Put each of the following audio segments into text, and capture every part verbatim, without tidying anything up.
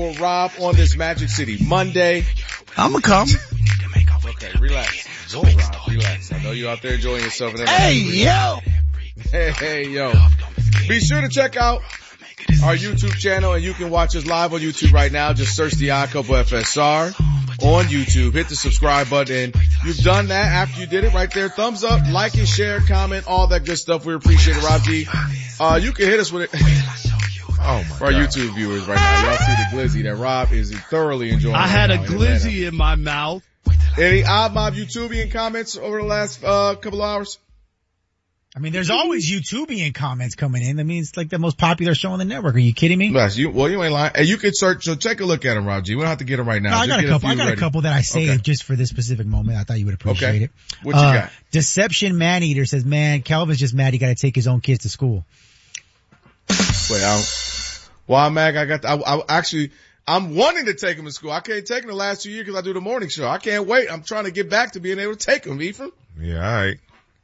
for Rob on this Magic City Monday. I'ma come. Okay, relax. Rob, relax. I know you're out there enjoying yourself. And hey, yo. Hey, hey, yo. Be sure to check out our YouTube channel, and you can watch us live on YouTube right now. Just search the Odd Couple F S R on YouTube. Hit the subscribe button. You've done that after you did it right there. Thumbs up, like and share, comment, all that good stuff. We appreciate it, Rob G. Uh, you can hit us with it. Oh my For our God. YouTube viewers right now, y'all see the glizzy that Rob is thoroughly enjoying. I right had a now in glizzy Atlanta. in my mouth. Any Odd Mob YouTubian comments over the last uh couple of hours? I mean, there's always YouTubian comments coming in. I mean, it's like the most popular show on the network. Are you kidding me? Yes, you, well, you ain't lying. And you can search, so take a look at them, Rob G. We don't have to get them right now. No, I Just got a get couple. I few got ready. a couple that I saved Okay. just for this specific moment. I thought you would appreciate Okay. it. What you uh, got? Deception Maneater says, man, Calvin's just mad he got to take his own kids to school. Wait, I don't, why, Mag? I got, the, I, I actually, I'm wanting to take them to school. I can't take them the last two years because I do the morning show. I can't wait. I'm trying to get back to being able to take them, Ephraim. Yeah, all right.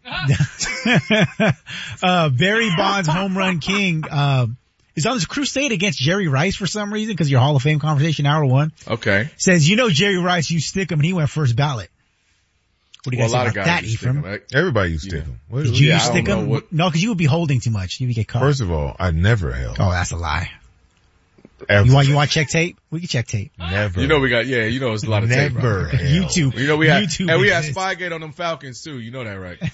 uh, Barry Bonds, home run king, uh, is on this crusade against Jerry Rice for some reason because your Hall of Fame conversation, hour one. Okay. Says, you know, Jerry Rice, you stick him and he went first ballot. What do you Well, guys a lot say of about guys that, just Ephraim? think, right? Everybody used to Yeah. stick them. What, Did you Yeah, use I don't stick know him? what- No, because you would be holding too much. You would get caught. First of all, I never held. Oh, that's a lie. Ever. You want, you want to check tape? We can check tape. Never. You know we got, yeah, you know it's a lot of tape. Never. Right? held. YouTube. You know we had, YouTube and we had exists. Spygate on them Falcons too. You know that, right?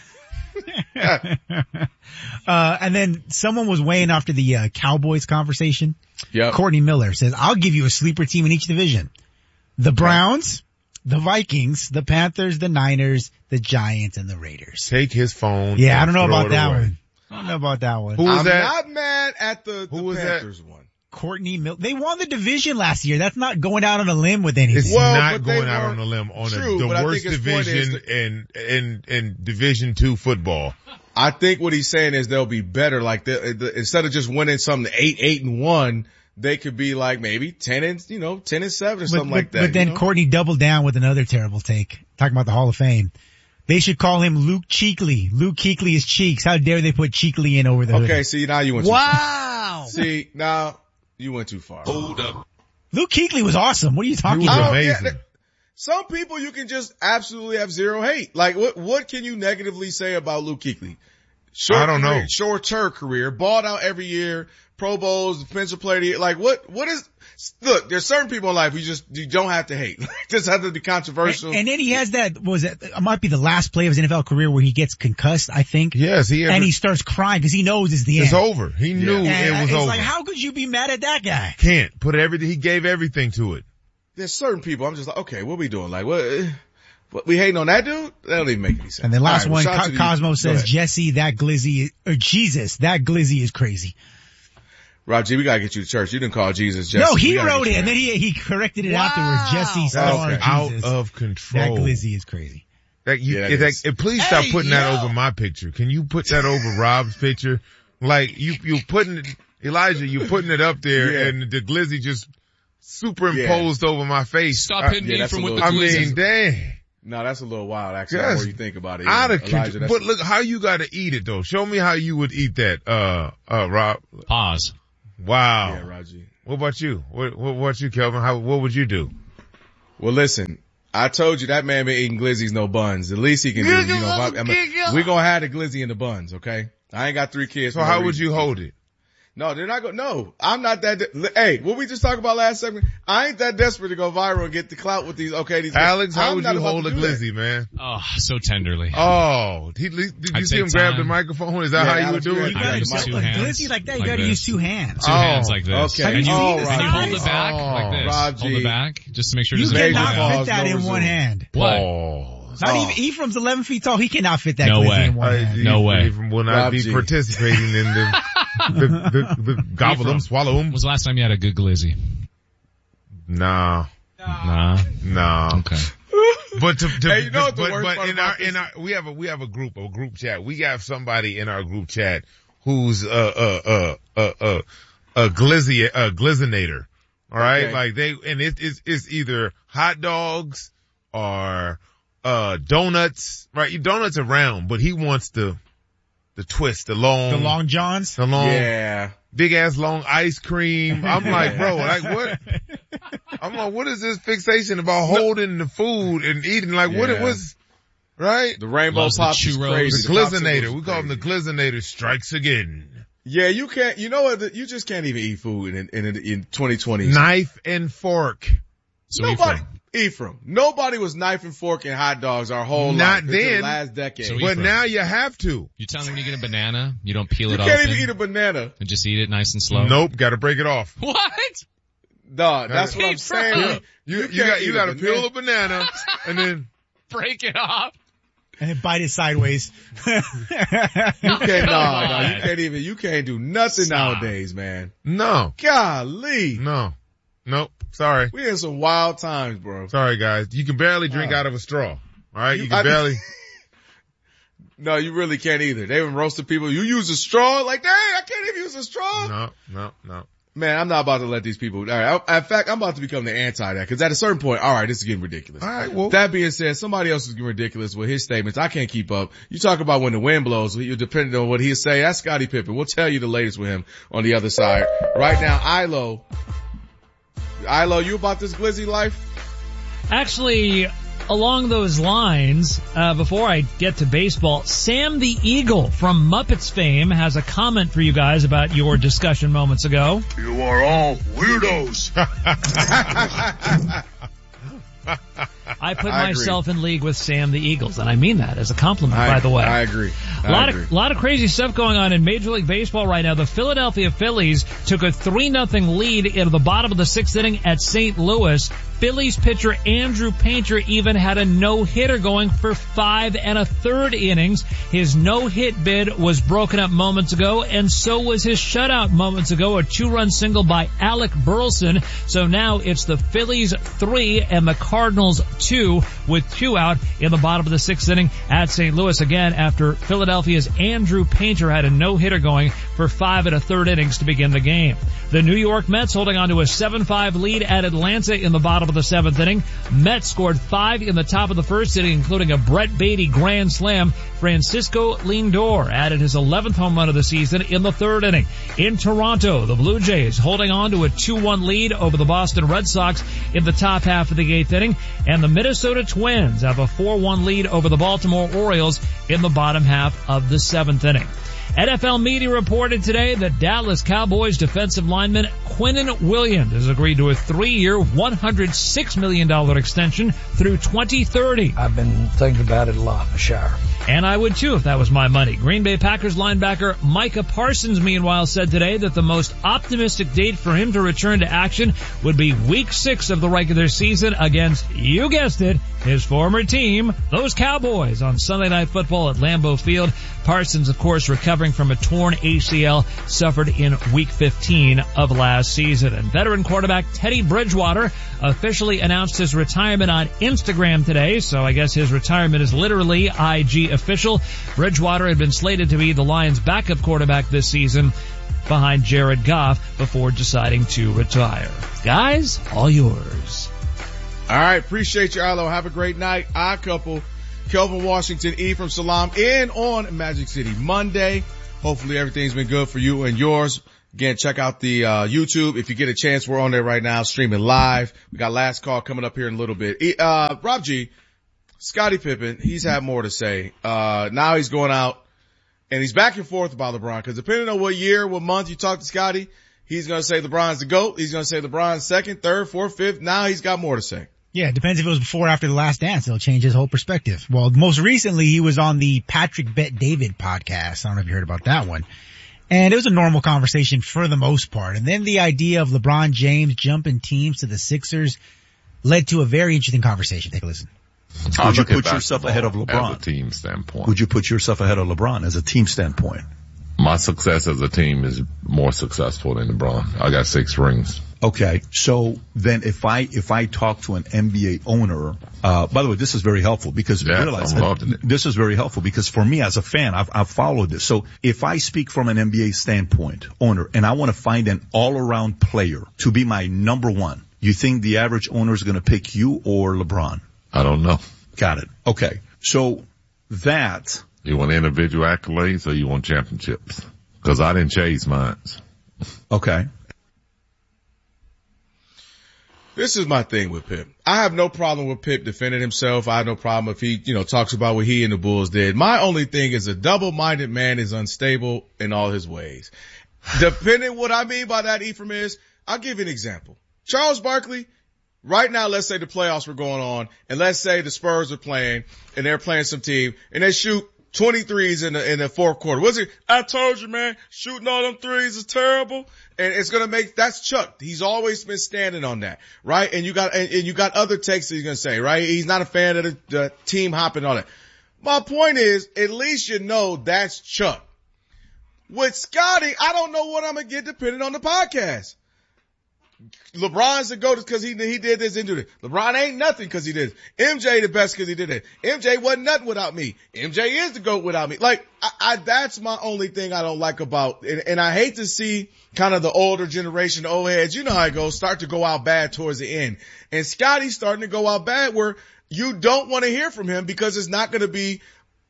uh, and then someone was weighing after the uh, Cowboys conversation. Yep. Courtney Miller says, I'll give you a sleeper team in each division. The Browns, the Vikings, the Panthers, the Niners, the Giants, and the Raiders. Take his phone. Yeah, I and don't know throw about it that away. one. I don't know about that one. Who was I'm that? not mad at the, the Who was that? Panthers one. Courtney Miller. They won the division last year. That's not going out on a limb with anything. It's Well, not but they going out weren't- on a limb on True, a, but the I worst think his point is division in, in, in Division Two football. I think what he's saying is they'll be better. Like the, the, instead of just winning something eight, eight and one, they could be like maybe ten and, you know, ten and seven or But, something but, like that. but then you know? Courtney doubled down with another terrible take, talking about the Hall of Fame. They should call him Luke Cheekley. Luke Kuechly is Cheeks. How dare they put Cheekley in over the hood? Okay, see, now you went too Wow. far. See, now you went too far. Hold up. Luke Kuechly was awesome. What are you talking He was about? Oh, yeah, amazing. th- some people you can just absolutely have zero hate. Like what, what can you negatively say about Luke Kuechly? Short I don't career, know. Short-term career, balled out every year, Pro Bowls, defensive player of the year. Like what, what is, look, there's certain people in life you just, you don't have to hate. Just have to be controversial. And, and then he has that, what was it, it might be the last play of his N F L career where he gets concussed, I think. Yes, he. Ever, And he starts crying because he knows it's the it's end. over. He knew And it was it's over. like, how could you be mad at that guy? Can't put everything. He gave everything to it. There's certain people I'm just like, okay, what we doing? Like what, what we hating on that dude? That don't even make any sense. And then last All right, well, one, shout out Co- to the- Cosmo Go says, ahead. Jesse, that glizzy, or Jesus, that glizzy is crazy. Rob G, we gotta get you to church. You didn't call Jesus Jesse. No, he We gotta wrote get it you and there. then he, he corrected it Wow. afterwards. Jesse That's star out Jesus. of That control. glizzy is crazy. That you, Yeah, it, that is. that, please stop Hey, putting that yo. over my picture. Can you put that over Rob's picture? Like you, you putting it, Elijah, you putting it up there, Yeah. and the glizzy just superimposed over my face. Stop Uh, hitting yeah, me that's from a with the little- I glizzy. mean, dang. No, that's a little wild actually. Yes. The more you think about it. yeah. Out of Elijah, control. that's- But look how you gotta eat it though. Show me how you would eat that, uh, uh, Rob. Pause. Wow. Yeah, Rob G. What about you? What, what, what about you, Kelvin? How, what would you do? Well, listen, I told you that man been eating glizzies, no buns. The least he can do, you know, if I, I mean, we gonna have the glizzy in the buns, okay? I ain't got three kids. So for no how would reason. you hold it? No, they're not going, no, I'm not that, de- hey, what we just talked about last segment, I ain't that desperate to go viral and get the clout with these, okay, these. Alex, how I'm would not you about hold to a do that. glizzy, man? Oh, so tenderly. Oh, he, did you I'd see take him grab the time. microphone? Is that Yeah, how you Alex, would do you it? You I gotta, got two a hands glizzy like that, you like gotta this. use two hands. Two Oh, hands like this. okay. And you, All and right. you hold the back Oh, like this. Rob Hold G. the back just to make sure You it doesn't Major cannot fall pause, fit that no in resume. one hand. What? Balls. Not Oh. even, Ephraim's eleven feet tall, he cannot fit that No glizzy way. in one Uh, hand. No way. Ephraim will not Rob be G. participating in the, the, the, the gobble them, Ephraim. swallow them. When was the last time you had a good glizzy? Nah, Nah. nah. Okay. But to, to Hey, you know what the but, worst but part in our, about this in our, we have a, we have a group, a group chat. We have somebody in our group chat who's, uh, uh, uh, uh, uh, a glizzy, a glizzinator. All right. Okay. Like they, and it, it's, it's either hot dogs or, uh, donuts, right? Donuts are round, but he wants the, the twist, the long, The long johns? the long, Yeah. big ass long ice cream. I'm like, bro, like what? I'm like, what is this fixation about holding the food and eating? Like, what it Yeah. was, right? The Rainbow Loves the Pops is churros. crazy. The The popsicles glizinator. is We call him the crazy. glizinator strikes again. Yeah, you can't, you know what, you just can't even eat food in, in, in twenty twenty. Knife and fork. So Nobody, Ephraim. Ephraim, nobody was knife and forking hot dogs our whole Not life until then. the last decade. So you But Ephraim. now you have to. You telling me you get a banana, you don't peel it can't open, even eat a banana. and just eat it nice and slow? Nope, gotta break it off. What? Dog, that's what I'm Ephraim. saying. You, you, can't got, eat you a gotta banana. peel a banana and then Break it off. And then bite it sideways. You can't, no, no, you can't even, you can't do nothing Stop. nowadays, man. no, Golly. no, nope. Sorry. We in some wild times, bro. Sorry guys. You can barely drink Oh. out of a straw. Alright? You, You- can I- barely. No, you really can't either. They even roasted people. You use a straw? Like, dang, I can't even use a straw. No, no, no. Man, I'm not about to let these people, all right. I, in fact, I'm about to become the anti that because at a certain point, all right, this is getting ridiculous. Alright, well. That being said, somebody else is getting ridiculous with his statements. I can't keep up. You talk about when the wind blows, you depending on what he say. That's Scottie Pippen. We'll tell you the latest with him on the other side. Right now, Ilo. Ilo, you about this glizzy life? Actually, along those lines, uh, before I get to baseball, Sam the Eagle from Muppets fame has a comment for you guys about your discussion moments ago. You are all weirdos. I put I agree. myself in league with Sam the Eagles, and I mean that as a compliment, I, by the way. I agree. I A lot agree. of, lot of crazy stuff going on in Major League Baseball right now. The Philadelphia Phillies took a three nothing lead into the bottom of the sixth inning at Saint Louis. Phillies pitcher Andrew Painter even had a no-hitter going for five and a third innings. His no-hit bid was broken up moments ago, and so was his shutout moments ago, a two-run single by Alec Burleson. So now it's the Phillies three and the Cardinals two with two out in the bottom of the sixth inning at Saint Louis again after Philadelphia's Andrew Painter had a no-hitter going for five and a third innings to begin the game. The New York Mets holding on to a seven five lead at Atlanta in the bottom of the seventh inning. Mets scored five in the top of the first inning, including a Brett Beatty grand slam. Francisco Lindor added his eleventh home run of the season in the third inning. In Toronto, the Blue Jays holding on to a two one lead over the Boston Red Sox in the top half of the eighth inning. And the Minnesota Twins have a four one lead over the Baltimore Orioles in the bottom half of the seventh inning. N F L media reported today that Dallas Cowboys defensive lineman Quinnen Williams has agreed to a three-year, one hundred six million dollars extension through twenty thirty. I've been thinking about it a lot in the shower. And I would too if that was my money. Green Bay Packers linebacker Micah Parsons, meanwhile, said today that the most optimistic date for him to return to action would be week six of the regular season against, you guessed it, his former team, those Cowboys, on Sunday Night Football at Lambeau Field. Parsons, of course, recovering from a torn A C L suffered in week fifteen of last season. And veteran quarterback Teddy Bridgewater officially announced his retirement on Instagram today, so I guess his retirement is literally I G official. Bridgewater had been slated to be the Lions' backup quarterback this season behind Jared Goff before deciding to retire. Guys, all yours. All right. Appreciate you, Arlo. Have a great night. Odd couple. Kelvin Washington, Ephraim Salam in on Magic City Monday. Hopefully everything's been good for you and yours. Again, check out the uh YouTube. If you get a chance, we're on there right now streaming live. We got last call coming up here in a little bit. E- Uh, Rob G, Scottie Pippen, he's had more to say. Uh, now he's going out and he's back and forth about LeBron because depending on what year, what month you talk to Scottie, he's going to say LeBron's the GOAT. He's going to say LeBron's second, third, fourth, fifth. Now he's got more to say. Yeah, it depends if it was before or after The Last Dance. It'll change his whole perspective. Well, most recently he was on the Patrick Bet David podcast. I don't know if you heard about that one. And it was a normal conversation for the most part. And then the idea of LeBron James jumping teams to the Sixers led to a very interesting conversation. Take a listen. I Would you look at put yourself basketball ahead of As a LeBron? team standpoint. Would you put yourself ahead of LeBron as a team standpoint? My success as a team is more successful than LeBron. I got six rings. Okay, so then if I if I talk to an N B A owner, uh by the way, this is very helpful because Yeah, realize I'm that loving it. this is very helpful because for me as a fan, I've I've followed this. So if I speak from an N B A standpoint, owner, and I want to find an all-around player to be my number one, you think the average owner is going to pick you or LeBron? I don't know. Got it. Okay, so that. You want individual accolades or you want championships? Because I didn't chase mine. Okay. This is my thing with Pip. I have no problem with Pip defending himself. I have no problem if he, you know, talks about what he and the Bulls did. My only thing is a double-minded man is unstable in all his ways. Depending what I mean by that, Ephraim, is, I'll give you an example. Charles Barkley, right now, let's say the playoffs were going on, and let's say the Spurs are playing, and they're playing some team, and they shoot twenty-threes in the, in the fourth quarter. What's it? I told you, man, shooting all them threes is terrible. And it's going to make, that's Chuck. He's always been standing on that, right? And you got, and, and you got other takes that he's going to say, right? He's not a fan of the, the team hopping and all that. My point is, at least you know that's Chuck. With Scotty, I don't know what I'm going to get depending on the podcast. LeBron's the GOAT because he, he did this and do this. LeBron ain't nothing because he did this. M J the best because he did it. M J wasn't nothing without me. M J is the GOAT without me. Like, I, I that's my only thing I don't like about, and, and I hate to see kind of the older generation, the old heads, you know how it goes, start to go out bad towards the end. And Scotty's starting to go out bad where you don't want to hear from him because it's not going to be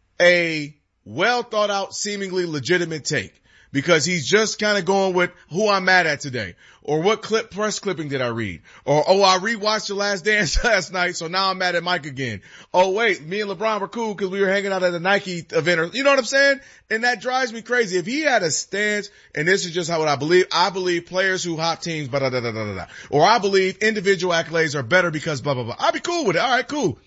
a well thought out, seemingly legitimate take. Because he's just kind of going with who I'm mad at today. Or what clip, press clipping did I read? Or, oh, I rewatched The Last Dance last night, so now I'm mad at Mike again. Oh, wait, me and LeBron were cool because we were hanging out at a Nike event. Or, you know what I'm saying? And that drives me crazy. If he had a stance, and this is just how what I believe, I believe players who hop teams, blah, blah, blah, blah, blah, blah. Or I believe individual accolades are better because blah, blah, blah. I'd be cool with it. All right, cool.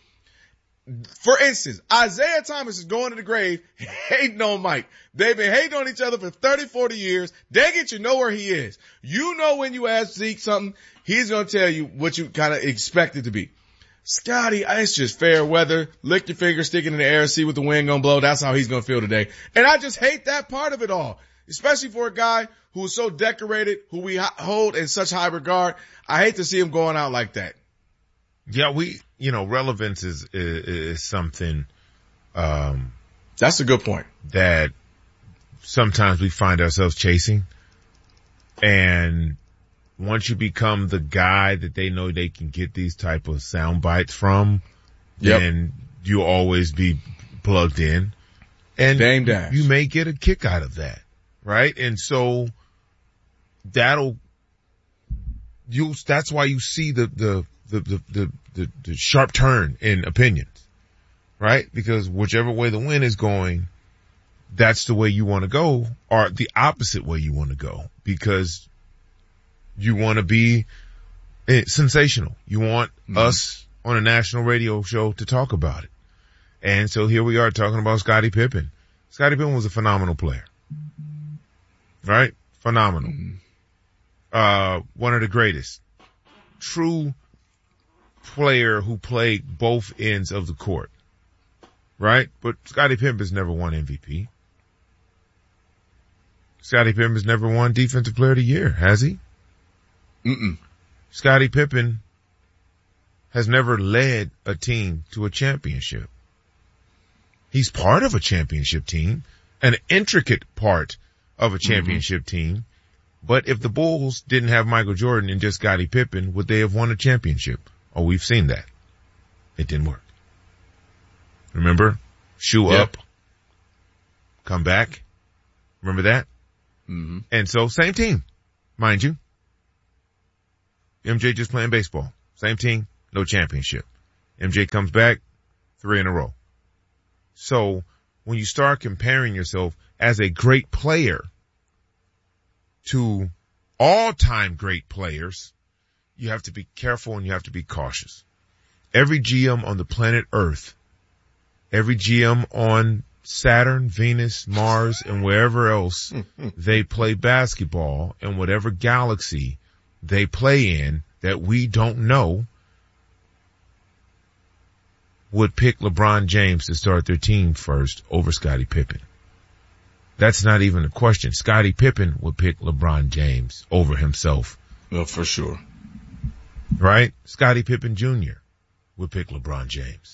For instance, Isaiah Thomas is going to the grave hating on Mike. They've been hating on each other for thirty, forty years. Dang it, you know where he is. You know when you ask Zeke something, he's going to tell you what you kind of expect it to be. Scotty, it's just fair weather. Lick your finger, stick it in the air, see what the wind going to blow. That's how he's going to feel today. And I just hate that part of it all, especially for a guy who's so decorated, who we hold in such high regard. I hate to see him going out like that. Yeah, we, you know, relevance is, is, is something, um, that's a good point that sometimes we find ourselves chasing. And once you become the guy that they know they can get these type of sound bites from, yep. then you'll always be plugged in. And Dame Dash. You may get a kick out of that, right? And so that'll, you, that's why you see the, the, The, the, the, the, the sharp turn in opinions, right? Because whichever way the wind is going, that's the way you want to go, or the opposite way you want to go, because you want to be eh, sensational. You want mm-hmm. us on a national radio show to talk about it. And so here we are talking about Scottie Pippen. Scottie Pippen was a phenomenal player, right? Phenomenal. Mm-hmm. Uh, one of the greatest. True player who played both ends of the court, right? But Scottie Pippen has never won M V P. Scottie Pippen has never won Defensive Player of the Year, has he? Mm-mm. Scottie Pippen has never led a team to a championship. He's part of a championship team, an intricate part of a championship mm-hmm. team. But if the Bulls didn't have Michael Jordan and just Scottie Pippen, would they have won a championship? Oh, we've seen that. It didn't work. Remember? Shoe yep. up. Come back. Remember that? Mm-hmm. And so, same team, mind you. M J just playing baseball. Same team, no championship. M J comes back, three in a row. So, when you start comparing yourself as a great player to all-time great players, you have to be careful and you have to be cautious. Every G M on the planet Earth, every G M on Saturn, Venus, Mars, and wherever else they play basketball, and whatever galaxy they play in that we don't know, would pick LeBron James to start their team first over Scottie Pippen. That's not even a question. Scottie Pippen would pick LeBron James over himself. Well, for sure. Right? Scottie Pippen Junior would pick LeBron James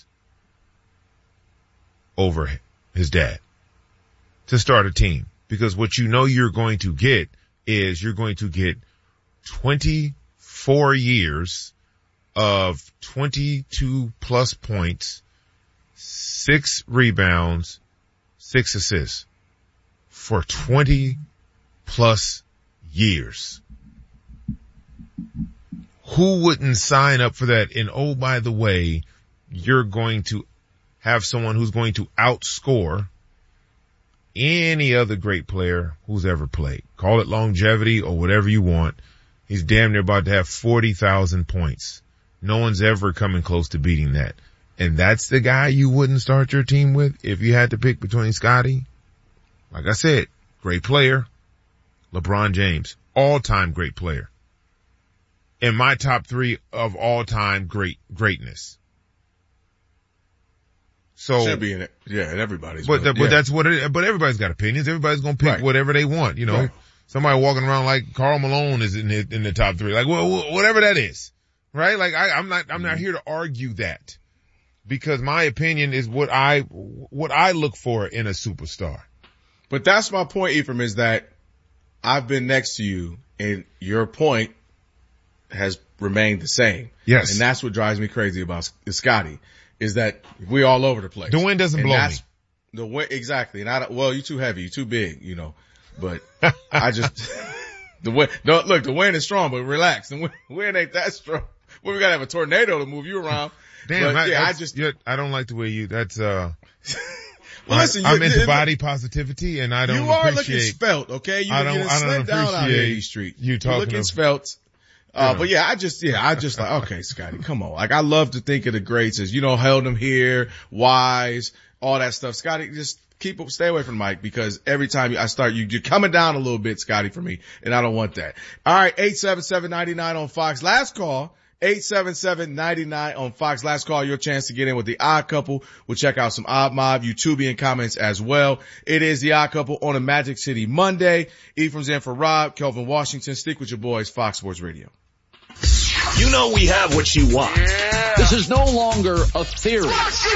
over his dad to start a team. Because what you know you're going to get is you're going to get twenty-four years of twenty-two plus points, six rebounds, six assists for twenty plus years. who wouldn't sign up for that? And oh, by the way, you're going to have someone who's going to outscore any other great player who's ever played. Call it longevity or whatever you want. He's damn near about to have forty thousand points. No one's ever coming close to beating that. And that's the guy you wouldn't start your team with if you had to pick between Scotty. Like I said, great player. LeBron James, all-time great player. In my top three of all-time great greatness. So should be in it. Yeah, and everybody's. But but, but yeah. that's what it. But everybody's got opinions. Everybody's gonna pick Right. whatever they want. You know, Right. somebody walking around like Karl Malone is in the, in the top three. Like well, whatever that is, right? Like I, I'm not. I'm not here to argue that because my opinion is what I what I look for in a superstar. But that's my point, Ephraim, is that I've been next to you and your point has remained the same. Yes. And that's what drives me crazy about Scotty is that we all over the place. The wind doesn't and blow that's me. The wind, exactly. And I don't, well, you're too heavy. You're too big, you know, but I just, the wind, don't look, the wind is strong, but relax. The wind, wind ain't that strong. Well, we gotta have a tornado to move you around. Damn, but, I, yeah, I that's- just, yeah, I don't like the way you. That's uh. well, I, listen, I'm you- into you- body positivity, and I don't you are appreciate. looking svelte, okay? You're I don't- getting I don't slimmed down out here appreciate in East Street. you You're talking looking of- svelte. Uh, Yeah. but yeah, I just, yeah, I just like, okay, Scotty, come on. Like I love to think of the greats as, you know, held them here, wise, all that stuff. Scotty, just keep, stay away from Mike because every time I start, you, you're coming down a little bit, Scotty, for me. And I don't want that. All right. eight seven seven, nine nine on Fox. Last call. eight seven seven, nine nine on Fox. Last call, your chance to get in with the Odd Couple. We'll check out some Odd Mob, YouTubian comments as well. It is the Odd Couple on a Magic City Monday. Ephraim's in for Rob, Kelvin Washington. Stick with your boys, Fox Sports Radio. You know we have what you want. Yeah. This is no longer a theory.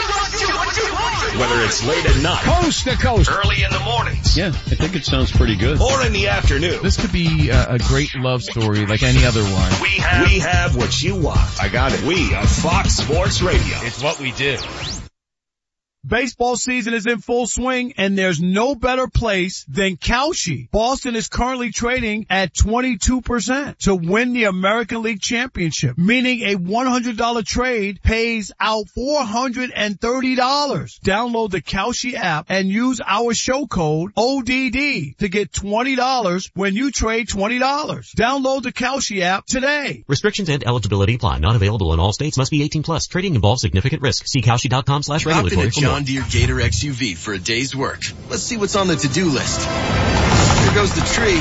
Whether it's late at night, Coast to coast, early in the mornings, yeah, I think it sounds pretty good. or in the afternoon. This could be a, a great love story like any other one. We have, we have what you want. I got it. We are Fox Sports Radio. It's what we do. Baseball season is in full swing, and there's no better place than Kalshi. Boston is currently trading at twenty-two percent to win the American League Championship, meaning a one hundred dollars trade pays out four hundred thirty dollars. Download the Kalshi app and use our show code O D D to get twenty dollars when you trade twenty dollars. Download the Kalshi app today. Restrictions and eligibility apply. Not available in all states. Must be eighteen plus. Trading involves significant risk. See Kalshi.com slash regulatory for more. John Deere Gator X U V for a day's work. Let's see what's on the to-do list. Here goes the tree.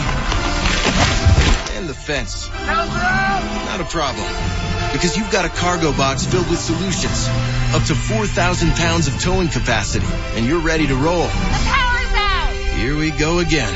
And the fence. Not a problem. Because you've got a cargo box filled with solutions. Up to four thousand pounds of towing capacity. And you're ready to roll. The power's out! Here we go again.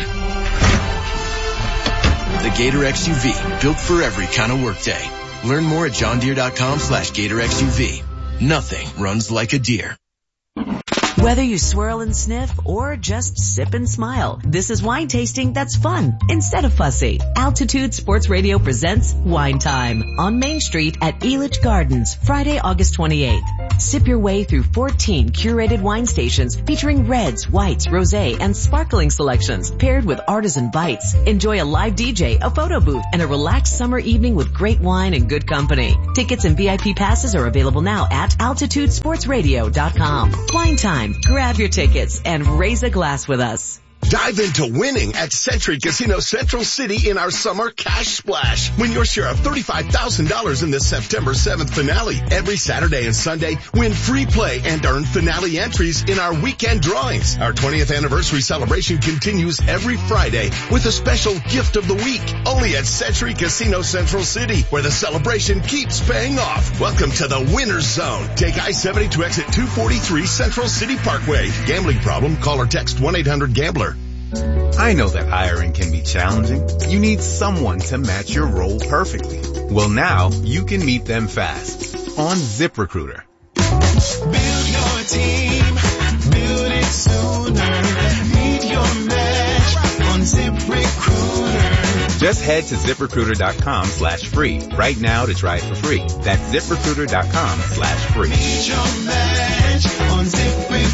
The Gator X U V. Built for every kind of workday. Learn more at johndeere.com slash Gator X U V. Nothing runs like a deer. Whether you swirl and sniff or just sip and smile, this is wine tasting that's fun instead of fussy. Altitude Sports Radio presents Wine Time on Main Street at Elitch Gardens, Friday, August twenty-eighth. Sip your way through fourteen curated wine stations featuring reds, whites, rosé, and sparkling selections paired with artisan bites. Enjoy a live D J, a photo booth, and a relaxed summer evening with great wine and good company. Tickets and V I P passes are available now at altitude sports radio dot com. Wine Time. Grab your tickets and raise a glass with us. Dive into winning at Century Casino Central City in our summer cash splash. Win your share of thirty-five thousand dollars in the September seventh finale. Every Saturday and Sunday, win free play and earn finale entries in our weekend drawings. Our twentieth anniversary celebration continues every Friday with a special gift of the week. Only at Century Casino Central City, where the celebration keeps paying off. Welcome to the Winner's Zone. Take I seventy to exit two forty-three Central City Parkway. Gambling problem? Call or text one eight hundred gambler. I know that hiring can be challenging. You need someone to match your role perfectly. Well, now you can meet them fast on ZipRecruiter. Build your team, build it sooner. Meet your match on ZipRecruiter. Just head to ZipRecruiter.com slash free right now to try it for free. That's ZipRecruiter.com slash free. Meet your match on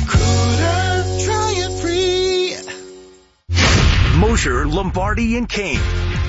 ZipRecruiter. Try it free. Mosher, Lombardi, and Kane.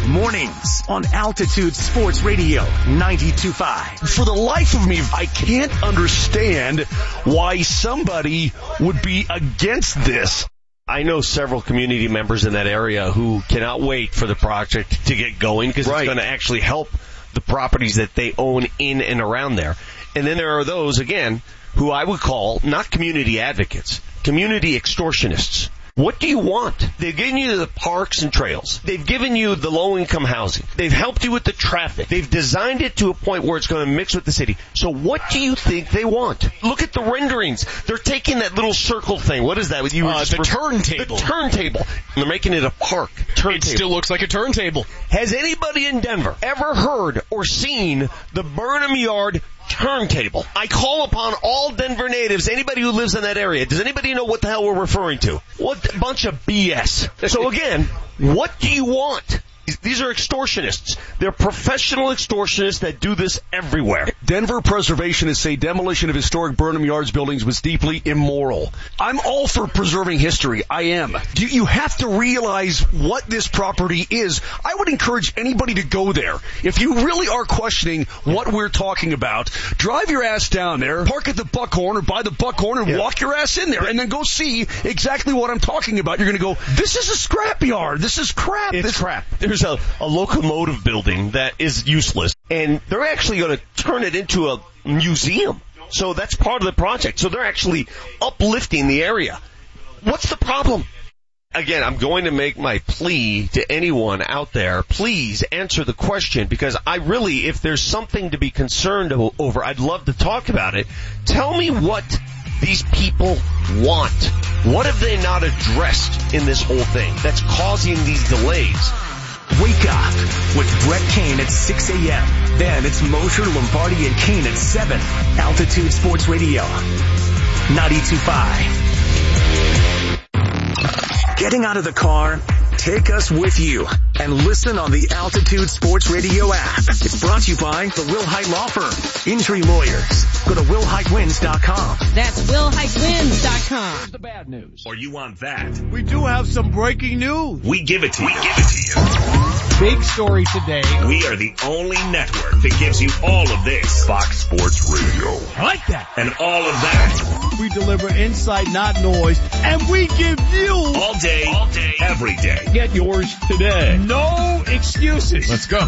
Mornings on Altitude Sports Radio ninety-two point five. For the life of me, I can't understand why somebody would be against this. I know several community members in that area who cannot wait for the project to get going because right. it's going to actually help the properties that they own in and around there. And then there are those, again, who I would call not community advocates, community extortionists. What do you want? They've given you the parks and trails. They've given you the low-income housing. They've helped you with the traffic. They've designed it to a point where it's going to mix with the city. So what do you think they want? Look at the renderings. They're taking that little circle thing. What is that? You uh, the re- turntable. The turntable. And they're making it a park. Turntable. It still looks like a turntable. Has anybody in Denver ever heard or seen the Burnham Yard turntable? I call upon all Denver natives, anybody who lives in that area. Does anybody know what the hell we're referring to? What a bunch of B S. So again, what do you want? These are extortionists. They're professional extortionists that do this everywhere. Denver preservationists say demolition of historic Burnham Yards buildings was deeply immoral. I'm all for preserving history. I am. You, you have to realize what this property is. I would encourage anybody to go there. If you really are questioning what we're talking about, drive your ass down there, park at the Buckhorn or by the Buckhorn and yeah. walk your ass in there and then go see exactly what I'm talking about. You're going to go, this is a scrapyard. This is crap. It's this crap. There's a, a locomotive building that is useless, and they're actually going to turn it into a museum. So that's part of the project. So they're actually uplifting the area. What's the problem? Again, I'm going to make my plea to anyone out there. Please answer the question, because I really, if there's something to be concerned over, I'd love to talk about it. Tell me what these people want. What have they not addressed in this whole thing that's causing these delays? Wake up with Brett Kane at six a.m. Then it's Mosher, Lombardi, and Kane at seven. Altitude Sports Radio ninety-two point five. Getting out of the car? Take us with you and listen on the Altitude Sports Radio app. It's brought to you by the Will Height Law Firm. Injury lawyers. Go to will height wins dot com. That's will height wins dot com. Here's the bad news. Or you want that? We do have some breaking news. We give it to you. We give it to you. Big story today. We are the only network that gives you all of this. Fox Sports Radio. I like that. And all of that. We deliver insight, not noise. And we give you all day, all day, every day. Get yours today. No excuses. Let's go.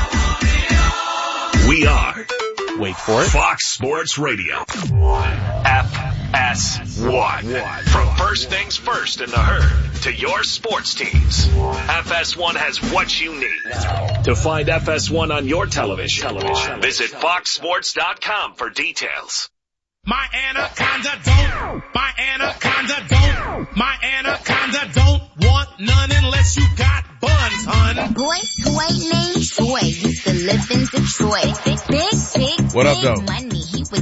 We are, wait for it, Fox Sports Radio. F S one. From first things first in the herd to your sports teams, F S one has what you need. To find F S one on your television, television. visit fox sports dot com for details. My anaconda don't, my anaconda don't, my anaconda don't want none unless you got buns, hun. Boy who ain't named Troy used to live in Detroit. Big, big, big, what up, though? money. He was